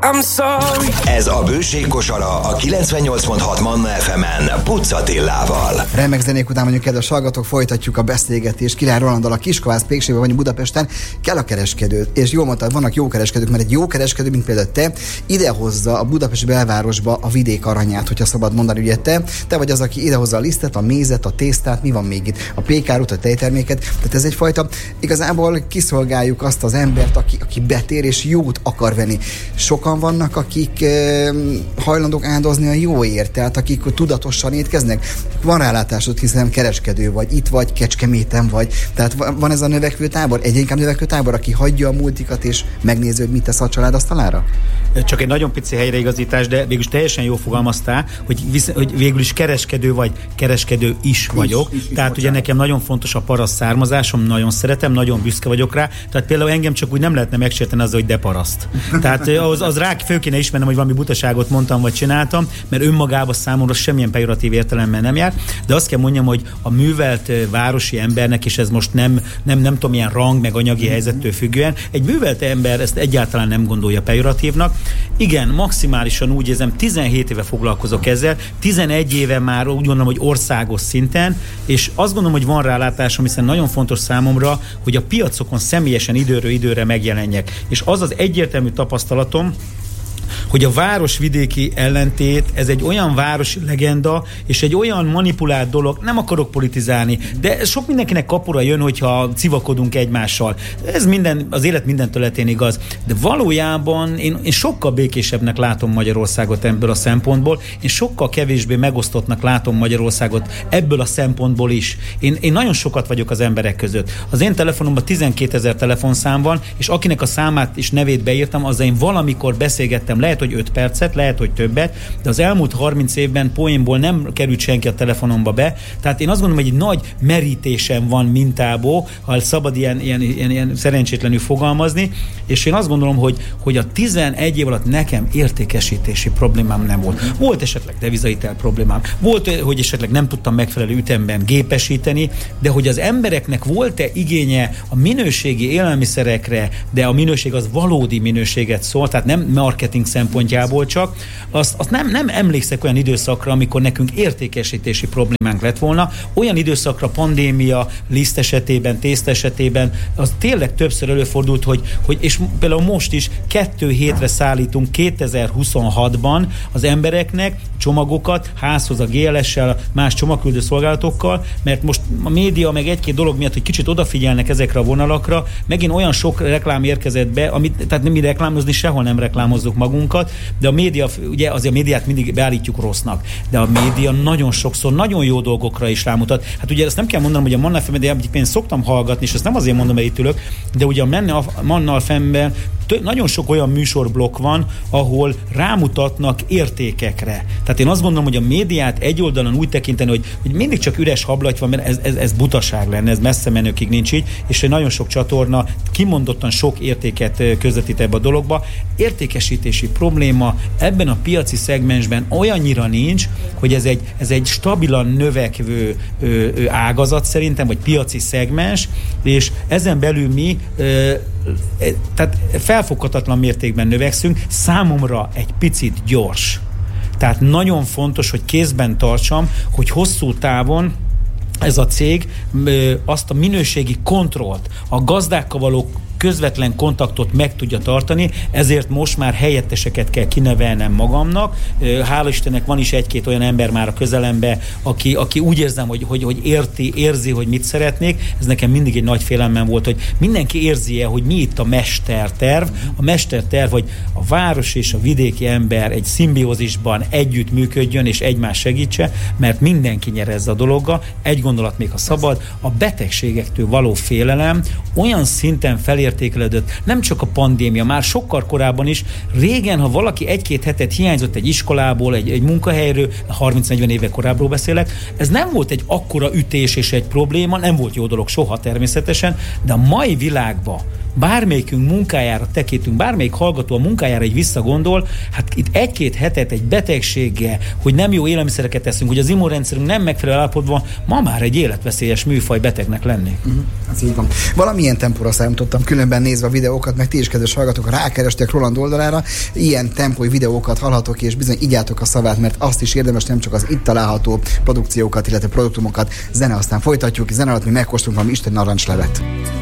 I'm sorry. Ez a Bőség kosara a 98.6 Manna FM-en Pucz Attilával. Remek zenék után mondjuk, kedves hallgatók, folytatjuk a beszélgetést Király Rolanddal a Kiskovász Pékségben vagyunk Budapesten. Kell a kereskedő, és jól mondtad, vannak jó kereskedők, mert egy jó kereskedő, mint például te, idehozza a budapesti belvárosba a vidék aranyát, hogyha szabad mondani, ugye te vagy az, aki idehozza a lisztet, a mézet, a tésztát, mi van még itt, a pékárút, a tejterméket. Tehát ez egyfajta, igazából kiszolgáljuk azt az embert, aki betér és jót akar venni. Sokan vannak, akik hajlandók áldozni a jóért, tehát akik tudatosan étkeznek. Van rálátásod, hiszen kereskedő vagy, itt vagy, Kecskeméten vagy. Tehát van ez a növekvő tábor, egyre inkább növekvő tábor, aki hagyja a multikat és megnézi, hogy mit tesz a család asztalára? Csak egy nagyon pici helyreigazítás, de végül is teljesen jól fogalmaztál, hogy végül is kereskedő vagy, kereskedő is vagyok. Tehát ugye nekem nagyon fontos a paraszt származásom, nagyon szeretem, nagyon büszke vagyok rá. Tehát például engem csak úgy nem lehetne megsérteni azzal, hogy de paraszt. Tehát az rá föl kéne ismernem, hogy valami butaságot mondtam vagy csináltam, mert önmagában számomra semmilyen pejoratív értelemben nem jár. De azt kell mondjam, hogy a művelt városi embernek, és ez most nem tudom, ilyen rang, meg anyagi helyzettől függően, egy művelt ember ezt egyáltalán nem gondolja pejoratívnak. Igen, maximálisan úgy érzem, 17 éve foglalkozok ezzel, 11 éve már úgy gondolom, hogy országos szinten, és azt gondolom, hogy van rálátásom, hiszen nagyon fontos számomra, hogy a piacokon személyesen időről időre megjelenjek. És az az egyértelmű tapasztalatom, hogy a városvidéki ellentét, ez egy olyan városi legenda, és egy olyan manipulált dolog, nem akarok politizálni, de sok mindenkinek kapura jön, hogyha civakodunk egymással. Ez az élet minden területén igaz. De valójában én sokkal békésebbnek látom Magyarországot ebből a szempontból, én sokkal kevésbé megosztottnak látom Magyarországot ebből a szempontból is. Én nagyon sokat vagyok az emberek között. Az én telefonomban 12 000 telefonszám van, és akinek a számát és nevét beírtam, azzal én valamikor beszélgettem, lehet, hogy 5 percet, lehet, hogy többet, de az elmúlt 30 évben poénból nem került senki a telefonomba be. Tehát én azt gondolom, hogy egy nagy merítésem van mintából, ha szabad ilyen szerencsétlenül fogalmazni, és én azt gondolom, hogy a 11 év alatt nekem értékesítési problémám nem volt. Volt esetleg devizahitel problémám, volt, hogy esetleg nem tudtam megfelelő ütemben gépesíteni, de hogy az embereknek volt-e igénye a minőségi élelmiszerekre, de a minőség az valódi minőséget szól, tehát nem marketing szempontjából csak, azt nem emlékszek olyan időszakra, amikor nekünk értékesítési problémánk lett volna. Olyan időszakra, pandémia, liszt esetében, tészt esetében, az tényleg többször előfordult, hogy és például most is 2 hétre szállítunk 2026-ban az embereknek csomagokat házhoz a GLS-sel, más csomagküldő szolgálatokkal, mert most a média meg egy-két dolog miatt, hogy kicsit odafigyelnek ezekre a vonalakra, megint olyan sok reklám érkezett be, tehát nem mi reklámozni sehol nem reklámozzuk magunkat, de a média, ugye azért a médiát mindig beállítjuk rossznak, de a média nagyon sokszor nagyon jó dolgokra is rámutat. Hát ugye ezt nem kell mondanom, hogy a Manna FM-ben én szoktam hallgatni, és ezt nem azért mondom, mert itt ülök, de ugye a Manna FM-ben nagyon sok olyan műsorblokk van, ahol rámutatnak értékekre. Tehát én azt gondolom, hogy a médiát egy oldalon úgy tekinteni, hogy mindig csak üres hablaty van, mert ez butaság lenne, ez messze menőkig nincs így, és nagyon sok csatorna kimondottan sok értéket közvetít ebbe a dologba. Értékesítési probléma ebben a piaci szegmensben olyannyira nincs, hogy ez egy stabilan növekvő ágazat szerintem, vagy piaci szegmens, és ezen belül mi tehát felfoghatatlan mértékben növekszünk, számomra egy picit gyors. Tehát nagyon fontos, hogy kézben tartsam, hogy hosszú távon ez a cég azt a minőségi kontrollt, a gazdákkal való közvetlen kontaktot meg tudja tartani, ezért most már helyetteseket kell kinevelnem magamnak. Hála Istennek van is egy-két olyan ember már a közelembe, aki úgy érzem, hogy érzi, hogy mit szeretnék. Ez nekem mindig egy nagy félelmem volt, hogy mindenki érzi-e, hogy mi itt a mesterterv. A mesterterv, hogy a város és a vidéki ember egy szimbiózisban együtt működjön és egymást segítse, mert mindenki nyer ezzel a dologgal. Egy gondolat még, ha szabad, a betegségektől való félelem olyan szinten felértékelődött, nem csak a pandémia, már sokkal korábban is. Régen, ha valaki 1-2 hetet hiányzott egy iskolából, egy munkahelyről, 30-40 éve korábbról beszélek, ez nem volt egy akkora ütés és egy probléma, nem volt jó dolog soha természetesen, de a mai világban bármelyikünk munkájára tekintünk, bármelyik hallgató a munkájára egy visszagondol, hát itt 1-2 hetet egy betegséggel, hogy nem jó élelmiszereket eszünk, hogy az immunrendszerünk nem megfelelő állapotban, ma már egy életveszélyes műfaj betegnek lenni. Ez így van. Valamilyen tempóra számítottam, különösen különben nézve a videókat, meg ti is, kedves hallgatók, rákerestek Roland oldalára, ilyen tempói videókat hallhatok, és bizony igyátok a szavát, mert azt is érdemes, nem csak az itt található produkciókat, illetve produktumokat, zene, aztán folytatjuk, zene alatt mi megkóstolunk valami isteni narancslevet.